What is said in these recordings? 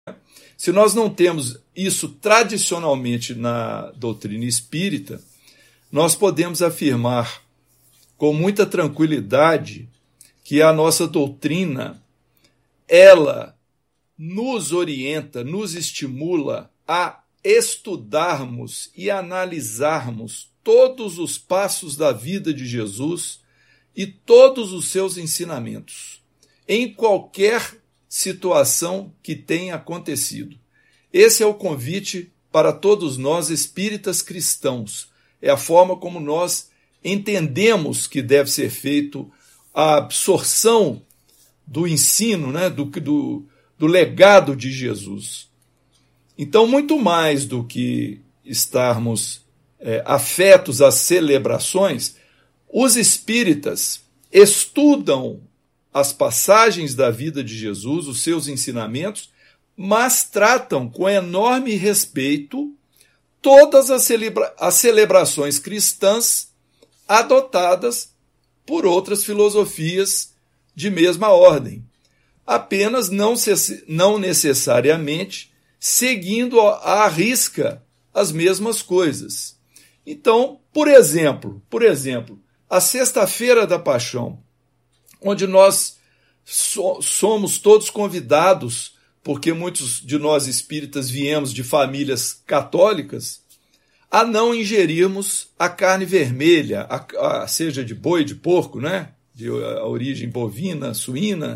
Se nós não temos isso tradicionalmente na doutrina espírita, nós podemos afirmar com muita tranquilidade que a nossa doutrina, ela nos orienta, nos estimula a estudarmos e analisarmos todos os passos da vida de Jesus e todos os seus ensinamentos, em qualquer situação que tenha acontecido. Esse é o convite para todos nós espíritas cristãos. É a forma como nós entendemos que deve ser feito a absorção do ensino, né, do legado de Jesus. Então, muito mais do que estarmos afetos às celebrações, os espíritas estudam as passagens da vida de Jesus, os seus ensinamentos, mas tratam com enorme respeito todas as celebrações cristãs adotadas por outras filosofias de mesma ordem, apenas não necessariamente seguindo à risca as mesmas coisas. Então, por exemplo, a Sexta-feira da Paixão, onde nós somos todos convidados, porque muitos de nós espíritas viemos de famílias católicas, a não ingerirmos a carne vermelha, seja de boi, de porco, né? De origem bovina, suína,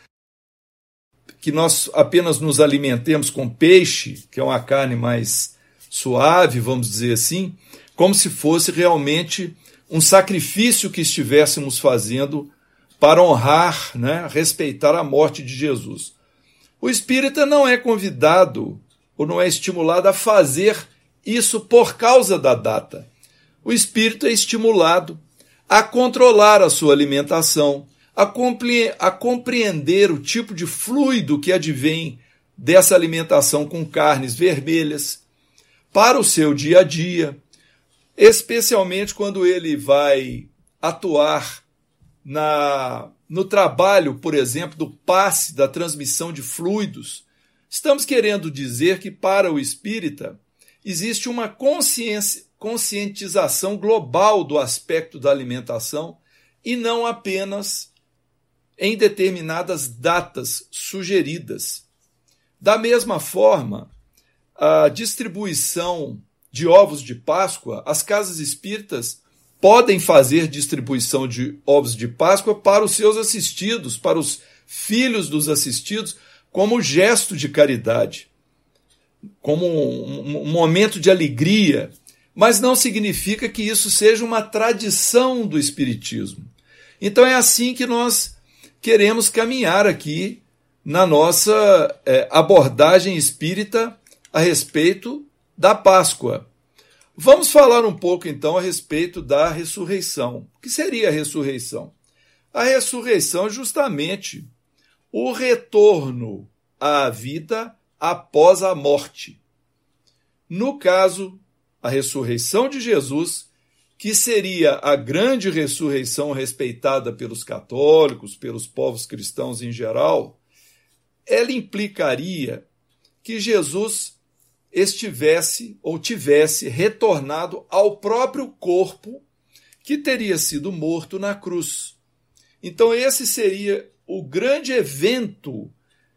que nós apenas nos alimentemos com peixe, que é uma carne mais suave, vamos dizer assim, como se fosse realmente um sacrifício que estivéssemos fazendo para honrar, né, respeitar a morte de Jesus. O espírita não é convidado ou não é estimulado a fazer isso por causa da data. O espírito é estimulado a controlar a sua alimentação, a compreender o tipo de fluido que advém dessa alimentação com carnes vermelhas para o seu dia a dia, especialmente quando ele vai atuar no trabalho, por exemplo, do passe, da transmissão de fluidos. Estamos querendo dizer que, para o espírita, existe uma conscientização global do aspecto da alimentação e não apenas em determinadas datas sugeridas. Da mesma forma, a distribuição de ovos de Páscoa, as casas espíritas podem fazer distribuição de ovos de Páscoa para os seus assistidos, para os filhos dos assistidos, como gesto de caridade, como um momento de alegria, mas não significa que isso seja uma tradição do espiritismo. Então é assim que nós queremos caminhar aqui na nossa abordagem espírita a respeito da Páscoa. Vamos falar um pouco, então, a respeito da ressurreição. O que seria a ressurreição? A ressurreição é justamente o retorno à vida após a morte. No caso, a ressurreição de Jesus, que seria a grande ressurreição respeitada pelos católicos, pelos povos cristãos em geral, ela implicaria que Jesus estivesse ou tivesse retornado ao próprio corpo que teria sido morto na cruz. Então esse seria o grande evento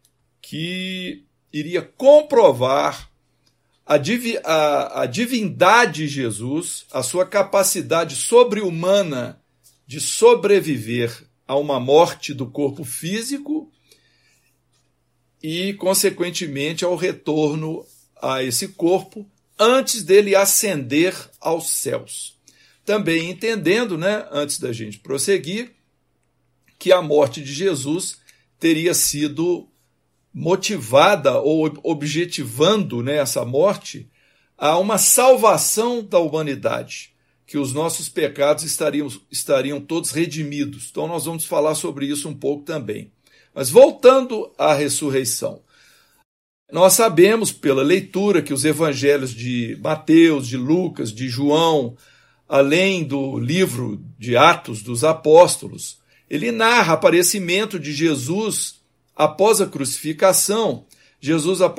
que iria comprovar a divindade de Jesus, a sua capacidade sobre-humana de sobreviver a uma morte do corpo físico e, consequentemente, ao retorno a esse corpo antes dele ascender aos céus. Também entendendo, né, antes da gente prosseguir, que a morte de Jesus teria sido motivada ou objetivando, né, essa morte a uma salvação da humanidade, que os nossos pecados estariam todos redimidos. Então nós vamos falar sobre isso um pouco também. Mas voltando à ressurreição, nós sabemos pela leitura que os evangelhos de Mateus, de Lucas, de João, além do livro de Atos dos Apóstolos, ele narra o aparecimento de Jesus após a crucificação. Jesus